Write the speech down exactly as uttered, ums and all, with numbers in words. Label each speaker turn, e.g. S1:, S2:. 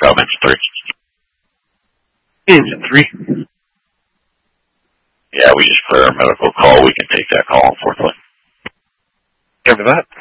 S1: Come engine three.
S2: Engine three.
S1: Yeah, we just cleared our medical call. We can take that call, unfortunately.
S2: Cover that.